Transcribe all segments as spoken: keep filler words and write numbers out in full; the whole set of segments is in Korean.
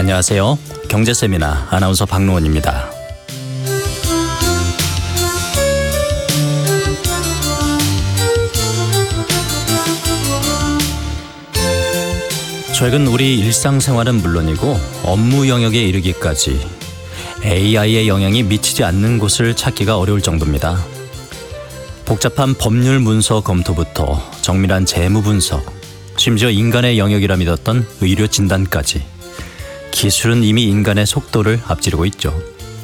안녕하세요. 경제세미나 아나운서 박노원입니다. 최근 우리 일상생활은 물론이고 업무 영역에 이르기까지 에이아이의 영향이 미치지 않는 곳을 찾기가 어려울 정도입니다. 복잡한 법률 문서 검토부터 정밀한 재무 분석, 심지어 인간의 영역이라 믿었던 의료 진단까지 기술은 이미 인간의 속도를 앞지르고 있죠.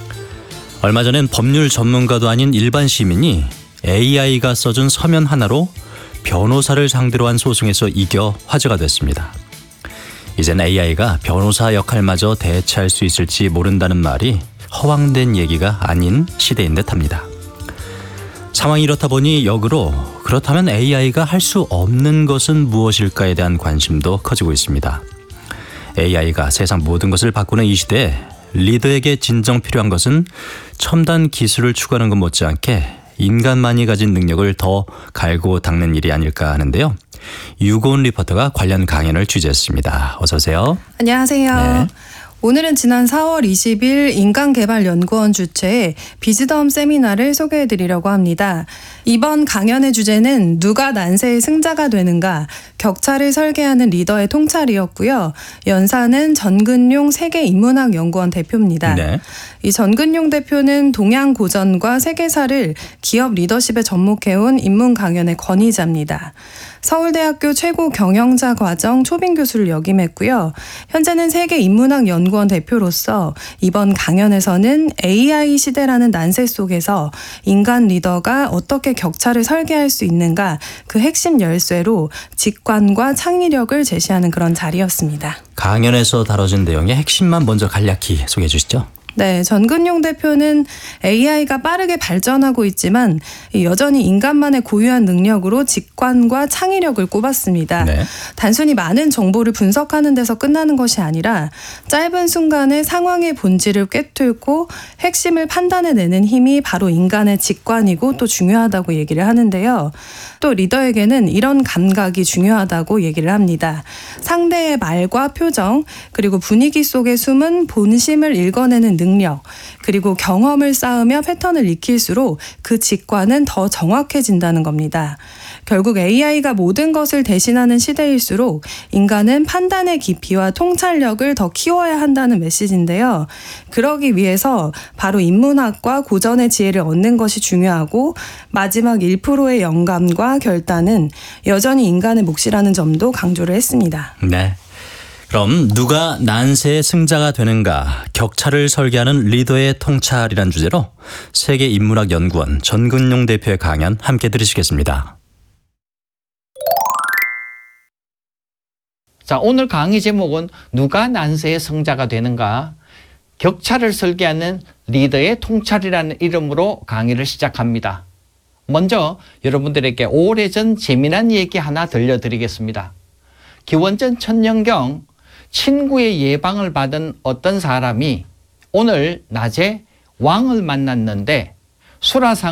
얼마 전엔 법률 전문가도 아닌 일반 시민이 에이아이가 써준 서면 하나로 변호사를 상대로 한 소송에서 이겨 화제가 됐습니다. 이젠 에이아이가 변호사 역할마저 대체할 수 있을지 모른다는 말이 허황된 얘기가 아닌 시대인 듯합니다. 상황이 이렇다 보니 역으로 그렇다면 에이아이가 할 수 없는 것은 무엇일까에 대한 관심도 커지고 있습니다. 에이아이가 세상 모든 것을 바꾸는 이 시대에 리더에게 진정 필요한 것은 첨단 기술을 추구하는 것 못지않게 인간만이 가진 능력을 더 갈고 닦는 일이 아닐까 하는데요. 유고은 리포터가 관련 강연을 취재했습니다. 어서 오세요. 안녕하세요. 네. 오늘은 지난 사월 이십일 인간개발연구원 주최의 비즈덤 세미나를 소개해드리려고 합니다. 이번 강연의 주제는 누가 난세의 승자가 되는가, 격차를 설계하는 리더의 통찰이었고요. 연사는 전근용 세계인문학연구원 대표입니다. 네. 이 전근용 대표는 동양 고전과 세계사를 기업 리더십에 접목해온 인문 강연의 권위자입니다. 서울대학교 최고 경영자 과정 초빙 교수를 역임했고요. 현재는 세계인문학연구원 대표로서 이번 강연에서는 에이아이 시대라는 난세 속에서 인간 리더가 어떻게 격차를 설계할 수 있는가, 그 핵심 열쇠로 직관과 창의력을 제시하는 그런 자리였습니다. 강연에서 다뤄진 내용의 핵심만 먼저 간략히 소개해 주시죠. 네, 전근용 대표는 에이아이가 빠르게 발전하고 있지만 여전히 인간만의 고유한 능력으로 직관과 창의력을 꼽았습니다. 네. 단순히 많은 정보를 분석하는 데서 끝나는 것이 아니라 짧은 순간에 상황의 본질을 꿰뚫고 핵심을 판단해내는 힘이 바로 인간의 직관이고 또 중요하다고 얘기를 하는데요. 또 리더에게는 이런 감각이 중요하다고 얘기를 합니다. 상대의 말과 표정, 그리고 분위기 속에 숨은 본심을 읽어내는 능력, 그리고 경험을 쌓으며 패턴을 익힐수록 그 직관은 더 정확해진다는 겁니다. 결국 에이아이가 모든 것을 대신하는 시대일수록 인간은 판단의 깊이와 통찰력을 더 키워야 한다는 메시지인데요. 그러기 위해서 바로 인문학과 고전의 지혜를 얻는 것이 중요하고 마지막 일 퍼센트의 영감과 결단은 여전히 인간의 몫이라는 점도 강조를 했습니다. 네. 그럼 누가 난세의 승자가 되는가, 격차를 설계하는 리더의 통찰이란 주제로 세계인문학연구원 전근용 대표의 강연 함께 들으시겠습니다. 자, 오늘 강의 제목은 누가 난세의 승자가 되는가, 격차를 설계하는 리더의 통찰이라는 이름으로 강의를 시작합니다. 먼저 여러분들에게 오래전 재미난 얘기 하나 들려드리겠습니다. 기원전 천년경 친구의 예방을 받은 어떤 사람이 오늘 낮에 왕을 만났는데 수라상